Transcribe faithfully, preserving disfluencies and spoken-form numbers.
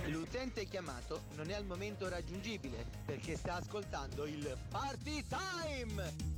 L'utente chiamato non è al momento raggiungibile perché sta ascoltando il Party Time!